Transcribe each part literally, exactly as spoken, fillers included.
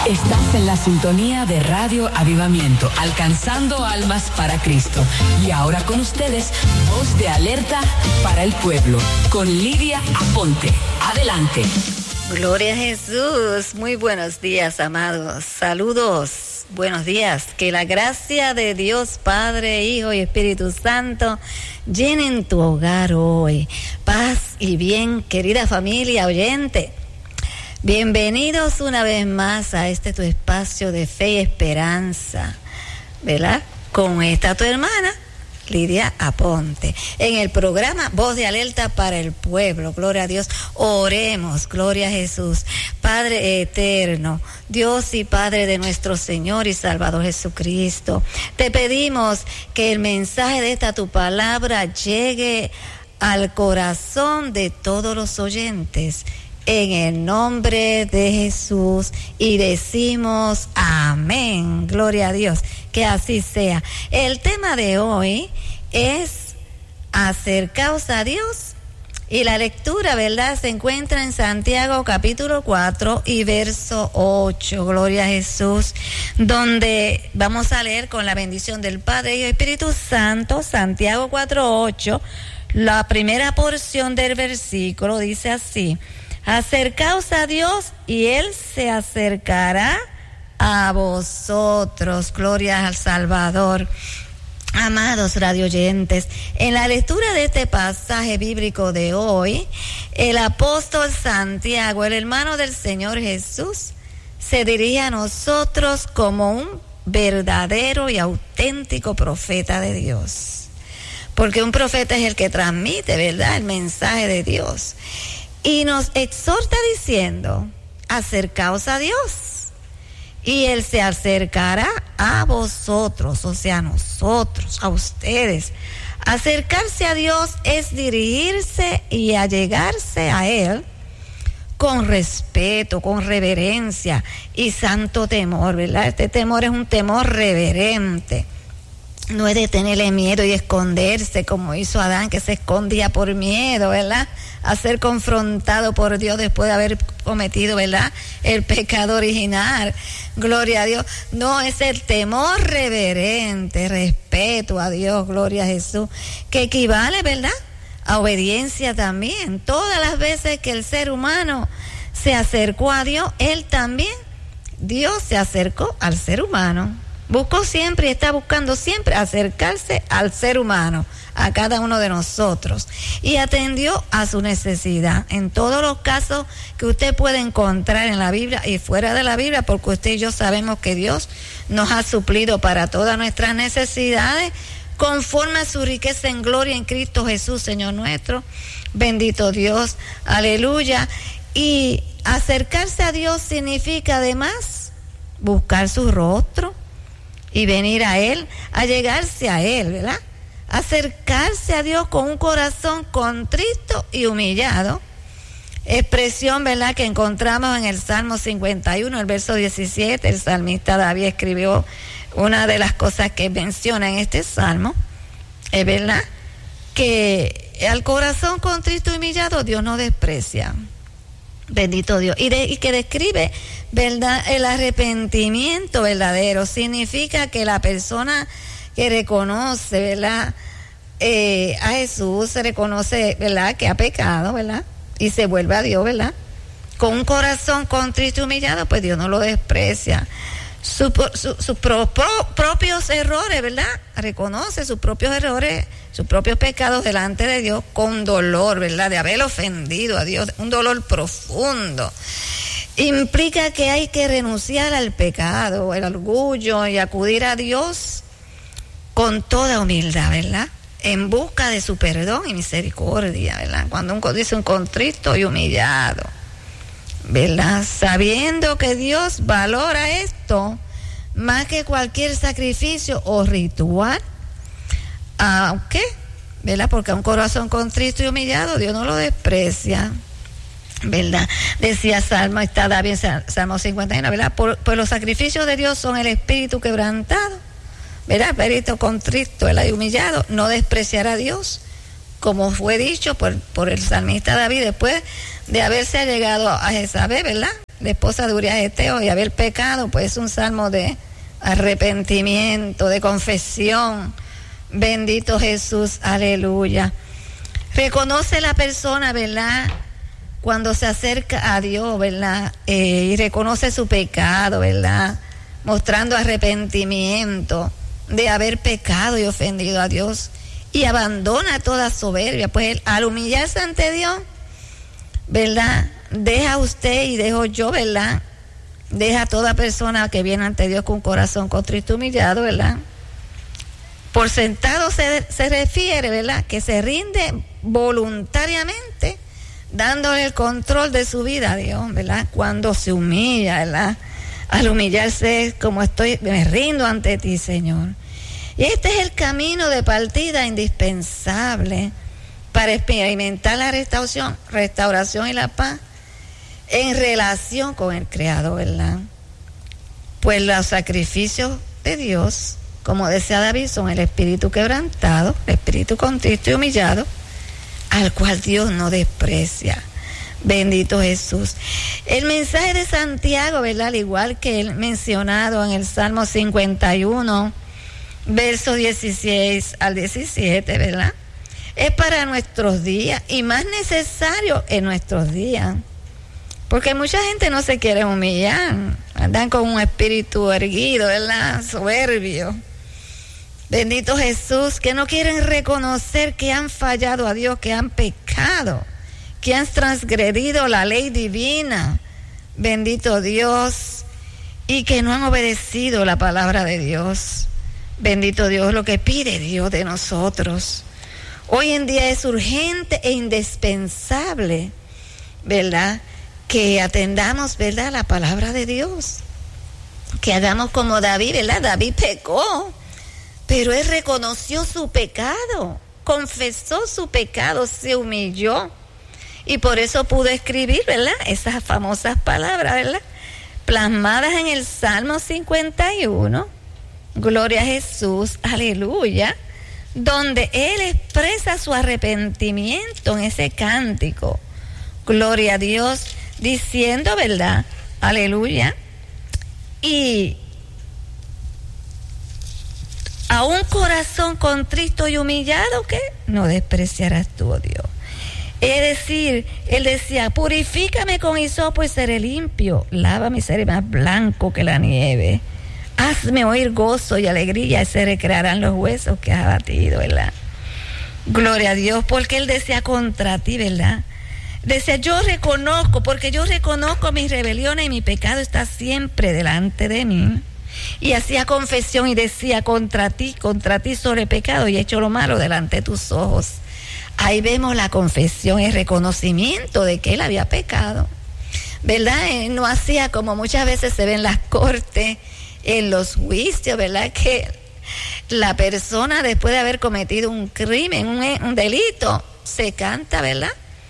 Estás en la sintonía de Radio Avivamiento, alcanzando almas para Cristo. Y ahora con ustedes, voz de alerta para el pueblo, con Lidia Aponte. Adelante. Gloria a Jesús. Muy buenos días, amados. Saludos. Buenos días. Que la gracia de Dios, Padre, Hijo y Espíritu Santo llenen tu hogar hoy. Paz y bien, querida familia oyente. Bienvenidos una vez más a este tu espacio de fe y esperanza, ¿verdad? Con esta tu hermana, Lidia Aponte, en el programa Voz de Alerta para el Pueblo. Gloria a Dios. Oremos, gloria a Jesús. Padre eterno, Dios y Padre de nuestro Señor y Salvador Jesucristo, te pedimos que el mensaje de esta tu palabra llegue al corazón de todos los oyentes, en el nombre de Jesús, y decimos amén. Gloria a Dios, que así sea. El tema de hoy es acercaos a Dios, y la lectura, ¿verdad?, se encuentra en Santiago capítulo cuatro y verso ocho. Gloria a Jesús, donde vamos a leer con la bendición del Padre y el Espíritu Santo. Santiago cuatro ocho, la primera porción del versículo dice así: acercaos a Dios y Él se acercará a vosotros. Gloria al Salvador. Amados radioyentes, en la lectura de este pasaje bíblico de hoy, el apóstol Santiago, el hermano del Señor Jesús, se dirige a nosotros como un verdadero y auténtico profeta de Dios. Porque un profeta es el que transmite, ¿verdad?, el mensaje de Dios. Y nos exhorta diciendo: acercaos a Dios, y Él se acercará a vosotros, o sea, a nosotros, a ustedes. Acercarse a Dios es dirigirse y allegarse a Él con respeto, con reverencia y santo temor, ¿verdad? Este temor es un temor reverente. No es de tenerle miedo y esconderse como hizo Adán, que se escondía por miedo, ¿verdad?, a ser confrontado por Dios después de haber cometido, ¿verdad?, el pecado original. Gloria a Dios. No, es el temor reverente, respeto a Dios, gloria a Jesús, que equivale, ¿verdad?, a obediencia también. Todas las veces que el ser humano se acercó a Dios, Él también, Dios se acercó al ser humano. Buscó siempre y está buscando siempre acercarse al ser humano, a cada uno de nosotros, y atendió a su necesidad en todos los casos que usted puede encontrar en la Biblia y fuera de la Biblia, porque usted y yo sabemos que Dios nos ha suplido para todas nuestras necesidades conforme a su riqueza en gloria en Cristo Jesús, Señor nuestro. Bendito Dios, aleluya. Y acercarse a Dios significa además buscar su rostro y venir a Él, allegarse a Él, ¿verdad? Acercarse a Dios con un corazón contrito y humillado. Expresión, ¿verdad?, que encontramos en el Salmo cincuenta y uno, el verso diecisiete. El salmista David escribió una de las cosas que menciona en este salmo, es verdad, que al corazón contrito y humillado Dios no desprecia. Bendito Dios. Y, de, y que describe, ¿verdad?, el arrepentimiento verdadero. Significa que la persona que reconoce, ¿verdad?, eh, a Jesús, se reconoce, ¿verdad?, que ha pecado, ¿verdad?, y se vuelve a Dios, ¿verdad?, con un corazón contrito y humillado, pues Dios no lo desprecia. Sus su, su pro, pro, propios errores, ¿verdad?, reconoce sus propios errores, sus propios pecados delante de Dios con dolor, ¿verdad?, de haber ofendido a Dios, un dolor profundo. Implica que hay que renunciar al pecado, el orgullo, y acudir a Dios con toda humildad, ¿verdad?, en busca de su perdón y misericordia, ¿verdad? Cuando un dice un contrito y humillado, ¿verdad?, sabiendo que Dios valora esto más que cualquier sacrificio o ritual, aunque, ¿verdad?, porque a un corazón contrito y humillado Dios no lo desprecia, ¿verdad? Decía Salmo, está David en Salmo cincuenta y uno, ¿verdad? Por, pues los sacrificios de Dios son el espíritu quebrantado, ¿verdad? Espíritu contrito, ¿verdad?, y humillado no despreciará a Dios, como fue dicho por, por el salmista David después de haberse allegado a Jezabel, ¿verdad?, la esposa de Urías Eteo, y haber pecado, pues es un salmo de arrepentimiento, de confesión. Bendito Jesús, aleluya. Reconoce la persona, ¿verdad?, cuando se acerca a Dios, ¿verdad?, eh, y reconoce su pecado, ¿verdad?, mostrando arrepentimiento de haber pecado y ofendido a Dios, y abandona toda soberbia. Pues al humillarse ante Dios, ¿verdad?, deja usted y dejo yo, ¿verdad?, deja toda persona que viene ante Dios con un corazón contrito y humillado, ¿verdad? Por sentado se, se refiere, ¿verdad?, que se rinde voluntariamente, dándole el control de su vida a Dios, ¿verdad? Cuando se humilla, ¿verdad? Al humillarse, como estoy, me rindo ante ti, Señor. Y este es el camino de partida indispensable para experimentar la restauración, restauración y la paz en relación con el Creador, ¿verdad? Pues los sacrificios de Dios, como decía David, son el espíritu quebrantado, el espíritu contrito y humillado, al cual Dios no desprecia. Bendito Jesús. El mensaje de Santiago, ¿verdad?, al igual que el mencionado en el Salmo cincuenta y uno, versos dieciséis al diecisiete, ¿verdad?, es para nuestros días y más necesario en nuestros días. Porque mucha gente no se quiere humillar, andan con un espíritu erguido, ¿verdad?, soberbio. Bendito Jesús, que no quieren reconocer que han fallado a Dios, que han pecado, que han transgredido la ley divina. Bendito Dios, y que no han obedecido la palabra de Dios. Bendito Dios, lo que pide Dios de nosotros. Hoy en día es urgente e indispensable, ¿verdad?, que atendamos, ¿verdad?, la palabra de Dios, que hagamos como David, ¿verdad? David pecó, pero él reconoció su pecado, confesó su pecado, se humilló, y por eso pudo escribir, ¿verdad?, esas famosas palabras, ¿verdad?, plasmadas en el Salmo cincuenta y uno, gloria a Jesús, aleluya, donde él expresa su arrepentimiento en ese cántico, gloria a Dios, diciendo, ¿verdad?, aleluya, y a un corazón contrito y humillado, que no despreciarás tú, oh Dios. Es decir, él decía, purifícame con hisopo y seré limpio, lávame y seré más blanco que la nieve, hazme oír gozo y alegría y se recrearán los huesos que has abatido, ¿verdad? Gloria a Dios, porque él decía contra ti, ¿verdad? Decía, yo reconozco, porque yo reconozco mis rebeliones y mi pecado está siempre delante de mí. Y hacía confesión y decía, contra ti, contra ti sobre pecado y he hecho lo malo delante de tus ojos. Ahí vemos la confesión, el reconocimiento de que él había pecado, ¿verdad? Él no hacía como muchas veces se ve en las cortes, en los juicios, ¿verdad?, que la persona después de haber cometido un crimen, un, un delito, se canta, ¿verdad?,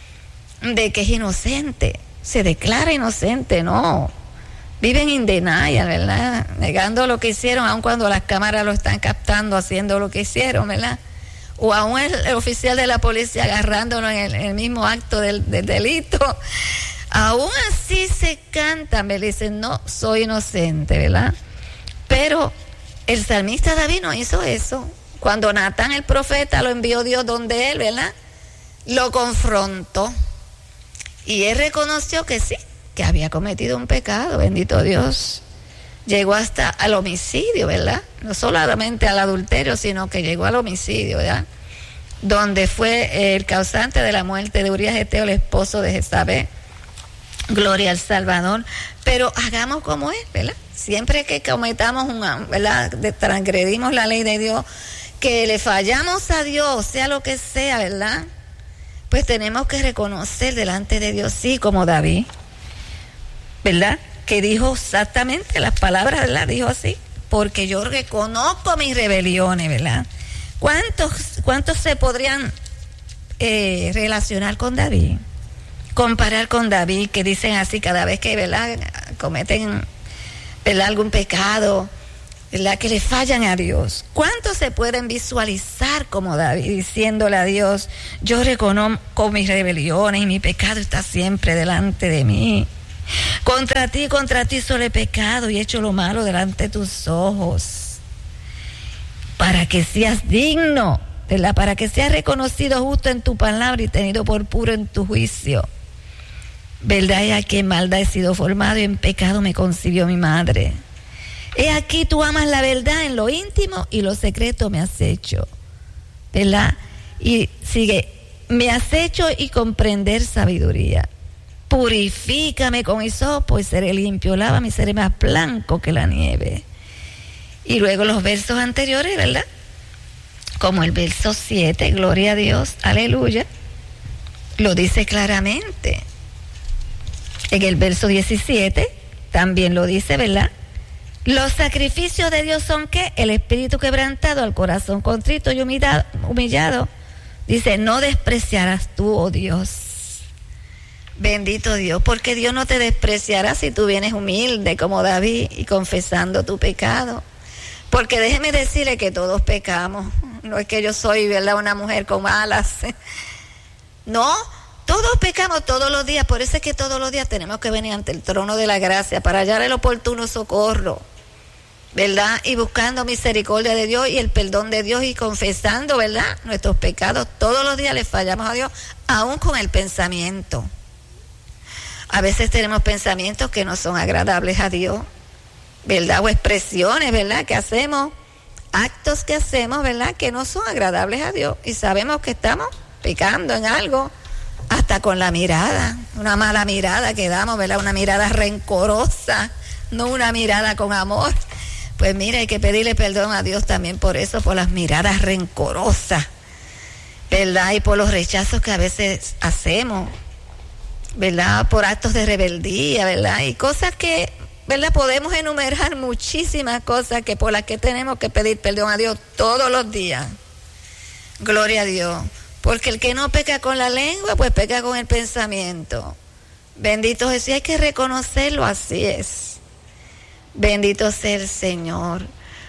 de que es inocente, se declara inocente. No, viven in denial, ¿verdad?, negando lo que hicieron, aun cuando las cámaras lo están captando haciendo lo que hicieron, ¿verdad?, o aún el, el oficial de la policía agarrándolo en el, en el mismo acto del, del delito, aún así se cantan, me dicen, no, soy inocente, ¿verdad? Pero el salmista David no hizo eso. Cuando Natán el profeta lo envió Dios donde él, ¿verdad?, lo confrontó. Y él reconoció que sí, que había cometido un pecado, bendito Dios. Llegó hasta al homicidio, ¿verdad? No solamente al adulterio, sino que llegó al homicidio, ¿verdad? Donde fue el causante de la muerte de Urías Eteo, el esposo de Jezabel. Gloria al Salvador. Pero hagamos como él, ¿verdad? Siempre que cometamos una, ¿verdad?, transgredimos la ley de Dios, que le fallamos a Dios, sea lo que sea, ¿verdad?, pues tenemos que reconocer delante de Dios, sí, como David, ¿verdad?, que dijo exactamente las palabras, ¿verdad?, dijo así, porque yo reconozco mis rebeliones, ¿verdad? ¿Cuántos, cuántos se podrían eh, relacionar con David? Comparar con David, que dicen así cada vez que, ¿verdad?, cometen, ¿verdad?, algún pecado, ¿verdad?, que le fallan a Dios. ¿Cuántos se pueden visualizar como David diciéndole a Dios, yo reconozco mis rebeliones y mi pecado está siempre delante de mí? Contra ti, contra ti solo he pecado y he hecho lo malo delante de tus ojos. Para que seas digno, ¿verdad? Para que seas reconocido justo en tu palabra y tenido por puro en tu juicio. ¿Verdad? Y aquí en maldad he sido formado y en pecado me concibió mi madre. He aquí tú amas la verdad en lo íntimo y lo secreto me has hecho. ¿Verdad? Y sigue, me has hecho y comprender sabiduría. Purifícame con hisopo y seré limpio, lávame y seré más blanco que la nieve. Y luego los versos anteriores, ¿verdad? Como el verso siete, gloria a Dios, aleluya, lo dice claramente. En el verso diecisiete también lo dice, ¿verdad? Los sacrificios de Dios son ¿qué? El espíritu quebrantado, al corazón contrito y humillado, humillado. Dice, no despreciarás tú, oh Dios. Bendito Dios, porque Dios no te despreciará si tú vienes humilde como David y confesando tu pecado. Porque déjeme decirle que todos pecamos. No es que yo soy, ¿verdad?, una mujer con alas. No, todos pecamos todos los días. Por eso es que todos los días tenemos que venir ante el trono de la gracia para hallar el oportuno socorro, ¿verdad? Y buscando misericordia de Dios y el perdón de Dios y confesando, ¿verdad?, nuestros pecados. Todos los días le fallamos a Dios, aún con el pensamiento. A veces tenemos pensamientos que no son agradables a Dios, ¿verdad? O expresiones, ¿verdad?, que hacemos, actos que hacemos, ¿verdad?, que no son agradables a Dios. Y sabemos que estamos pecando en algo, hasta con la mirada, una mala mirada que damos, ¿verdad?, una mirada rencorosa, no una mirada con amor. Pues mira, hay que pedirle perdón a Dios también por eso, por las miradas rencorosas, ¿verdad? Y por los rechazos que a veces hacemos, ¿verdad? Por actos de rebeldía, ¿verdad? Y cosas que, ¿verdad?, podemos enumerar muchísimas cosas que por las que tenemos que pedir perdón a Dios todos los días. Gloria a Dios. Porque el que no peca con la lengua, pues peca con el pensamiento. Bendito Jesús, hay que reconocerlo, así es. Bendito sea el Señor.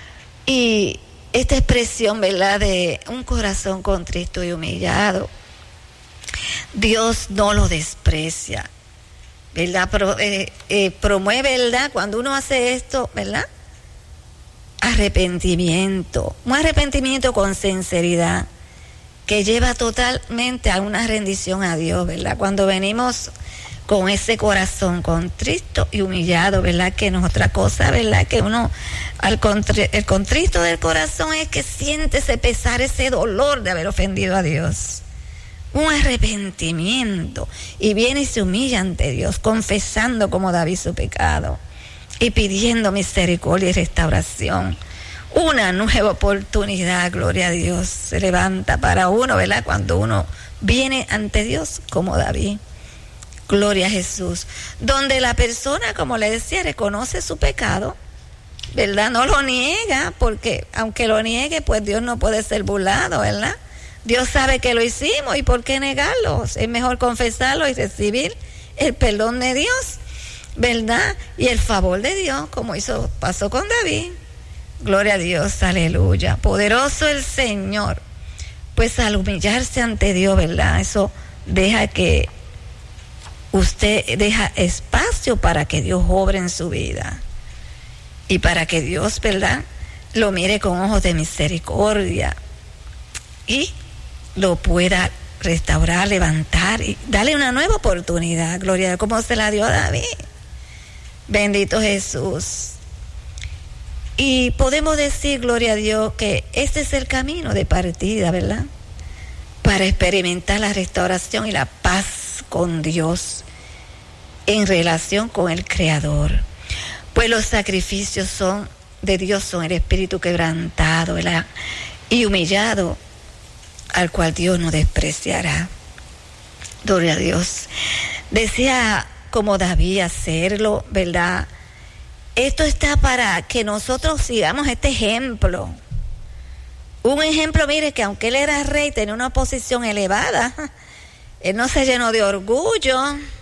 Y esta expresión, ¿verdad?, de un corazón contrito y humillado, Dios no lo desprecia, ¿verdad? Pro, eh, eh, promueve, ¿verdad?, cuando uno hace esto, ¿verdad?, arrepentimiento, un arrepentimiento con sinceridad, que lleva totalmente a una rendición a Dios, ¿verdad? Cuando venimos con ese corazón contrito y humillado, ¿verdad?, que no es otra cosa, ¿verdad?, que uno, al contri, el contrito del corazón es que siente ese pesar, ese dolor de haber ofendido a Dios. Un arrepentimiento, y viene y se humilla ante Dios, confesando como David su pecado y pidiendo misericordia y restauración. Una nueva oportunidad, gloria a Dios, se levanta para uno, ¿verdad?, cuando uno viene ante Dios como David. Gloria a Jesús. Donde la persona, como le decía, reconoce su pecado, ¿verdad? No lo niega, porque aunque lo niegue, pues Dios no puede ser burlado, ¿verdad? Dios sabe que lo hicimos, y ¿por qué negarlo? Es mejor confesarlo y recibir el perdón de Dios, ¿verdad? Y el favor de Dios, como hizo, pasó con David. Gloria a Dios, aleluya. Poderoso el Señor. Pues al humillarse ante Dios, ¿verdad?, eso deja que usted deja espacio para que Dios obre en su vida. Y para que Dios, ¿verdad?, lo mire con ojos de misericordia. Y lo pueda restaurar, levantar y darle una nueva oportunidad, gloria a Dios, como se la dio a David. Bendito Jesús. Y podemos decir, gloria a Dios, que este es el camino de partida, ¿verdad?, para experimentar la restauración y la paz con Dios en relación con el Creador. Pues los sacrificios son de Dios, son el espíritu quebrantado, ¿verdad?, y humillado, al cual Dios no despreciará. Gloria a Dios. Decía como David hacerlo, ¿verdad? Esto está para que nosotros sigamos este ejemplo. Un ejemplo, mire, que aunque él era rey, tenía una posición elevada, él no se llenó de orgullo,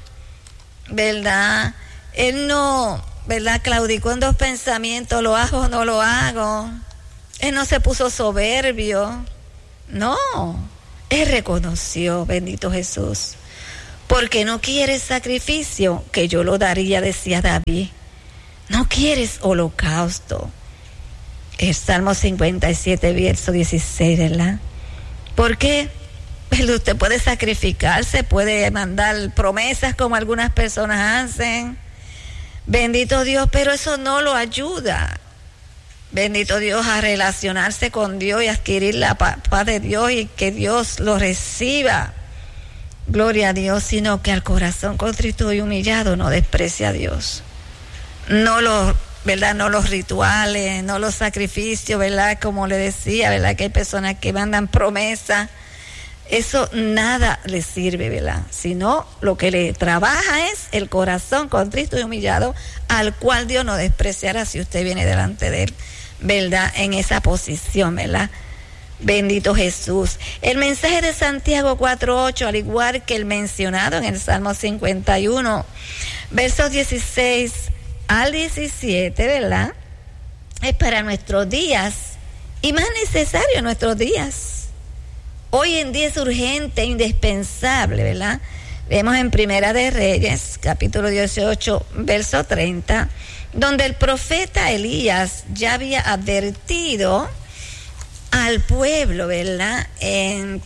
¿verdad? Él no, ¿verdad?, claudicó en dos pensamientos, lo hago o no lo hago. Él no se puso soberbio. No, él reconoció, bendito Jesús, porque no quieres sacrificio, que yo lo daría, decía David. No quieres holocausto. El Salmo cincuenta y siete, verso dieciséis, ¿verdad? ¿Por qué? Usted puede sacrificarse, puede mandar promesas como algunas personas hacen. Bendito Dios, pero eso no lo ayuda. Bendito Dios, a relacionarse con Dios y adquirir la paz de Dios y que Dios lo reciba. Gloria a Dios, sino que al corazón contrito y humillado no desprecia a Dios. No los, ¿verdad? No los rituales, no los sacrificios, ¿verdad? Como le decía, ¿verdad? Que hay personas que mandan promesas. Eso nada le sirve, ¿verdad? Sino lo que le trabaja es el corazón contrito y humillado, al cual Dios no despreciará si usted viene delante de él, ¿verdad? En esa posición, ¿verdad? Bendito Jesús. El mensaje de Santiago cuatro ocho, al igual que el mencionado en el Salmo cincuenta y uno, versos dieciséis al diecisiete, ¿verdad? Es para nuestros días y más necesario en nuestros días. Hoy en día es urgente e indispensable, ¿verdad? Vemos en Primera de Reyes, capítulo dieciocho, verso treinta, donde el profeta Elías ya había advertido al pueblo, ¿verdad? En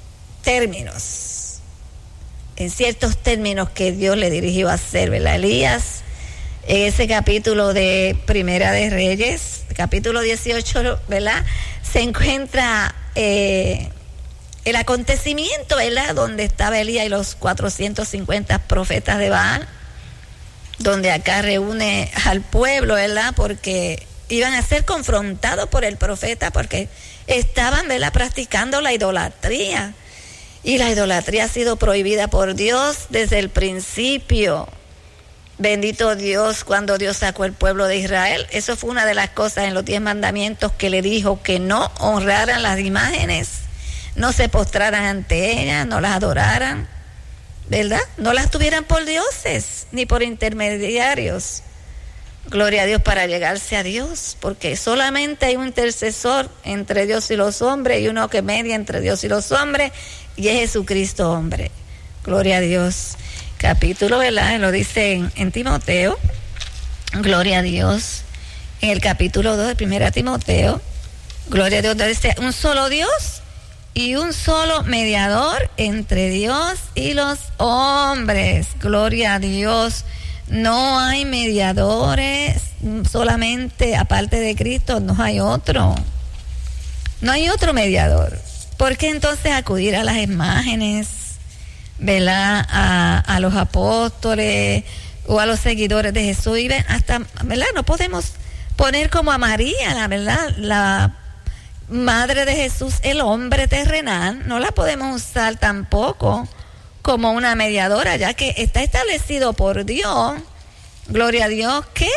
términos, en ciertos términos que Dios le dirigió a hacer, ¿verdad? Elías, en ese capítulo de Primera de Reyes, capítulo dieciocho, ¿verdad? Se encuentra eh, el acontecimiento, ¿verdad? Donde estaba Elías y los cuatrocientos cincuenta profetas de Baal, donde acá reúne al pueblo, ¿verdad? Porque iban a ser confrontados por el profeta, porque estaban, ¿verdad?, practicando la idolatría. Y la idolatría ha sido prohibida por Dios desde el principio. Bendito Dios, cuando Dios sacó el pueblo de Israel, eso fue una de las cosas en los diez mandamientos que le dijo, que no honraran las imágenes, no se postraran ante ellas, no las adoraran, ¿verdad? No las tuvieran por dioses, ni por intermediarios. Gloria a Dios, para llegarse a Dios, porque solamente hay un intercesor entre Dios y los hombres, y uno que media entre Dios y los hombres, y es Jesucristo hombre. Gloria a Dios. Capítulo, ¿verdad? Lo dice en, en Timoteo, gloria a Dios, en el capítulo dos de Primera Timoteo, gloria a Dios, dice un solo Dios y un solo mediador entre Dios y los hombres. Gloria a Dios. No hay mediadores, solamente aparte de Cristo, no hay otro. No hay otro mediador. ¿Por qué entonces acudir a las imágenes, ¿verdad? A, a los apóstoles o a los seguidores de Jesús? Y ven, hasta, ¿verdad? No podemos poner como a María, la verdad, la madre de Jesús, el hombre terrenal, no la podemos usar tampoco como una mediadora, ya que está establecido por Dios, gloria a Dios, que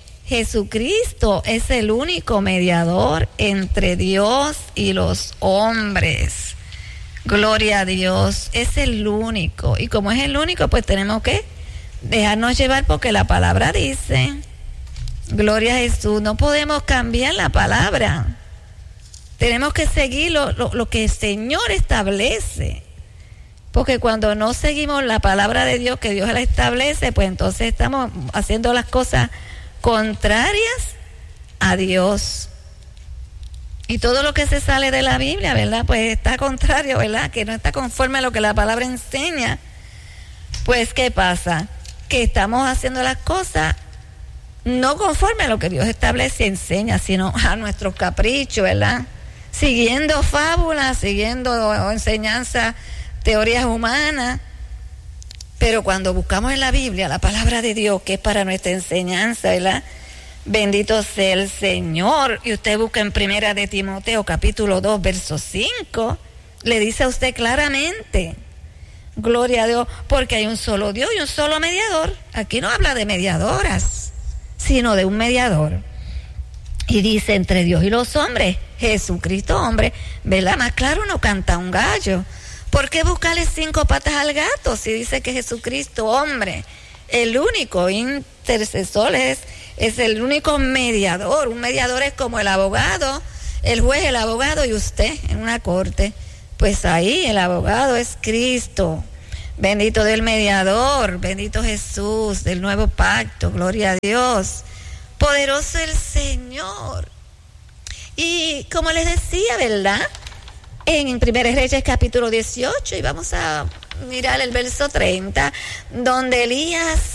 Jesucristo es el único mediador entre Dios y los hombres. Gloria a Dios, es el único. Y como es el único, pues tenemos que dejarnos llevar, porque la palabra dice, gloria a Jesús, no podemos cambiar la palabra. Tenemos que seguir lo, lo, lo que el Señor establece. Porque cuando no seguimos la palabra de Dios, que Dios la establece, pues entonces estamos haciendo las cosas contrarias a Dios. Y todo lo que se sale de la Biblia, ¿verdad? Pues está contrario, ¿verdad? Que no está conforme a lo que la palabra enseña. Pues, ¿qué pasa? Que estamos haciendo las cosas no conforme a lo que Dios establece y enseña, sino a nuestros caprichos, ¿verdad? Siguiendo fábulas, siguiendo enseñanzas, teorías humanas. Pero cuando buscamos en la Biblia la palabra de Dios, que es para nuestra enseñanza, ¿verdad? Bendito sea el Señor. Y usted busca en Primera de Timoteo, capítulo dos, verso cinco, le dice a usted claramente, gloria a Dios, porque hay un solo Dios y un solo mediador. Aquí no habla de mediadoras, sino de un mediador. Y dice, entre Dios y los hombres, Jesucristo hombre, ¿verdad? Más claro no canta un gallo. ¿Por qué buscarle cinco patas al gato si dice que Jesucristo hombre, el único intercesor, es, es el único mediador? Un mediador es como el abogado, el juez, el abogado y usted en una corte. Pues ahí el abogado es Cristo. Bendito del mediador, bendito Jesús del nuevo pacto, gloria a Dios. Poderoso el Señor. Y como les decía, ¿verdad? En Primera Reyes capítulo dieciocho, y vamos a mirar el verso treinta, donde Elías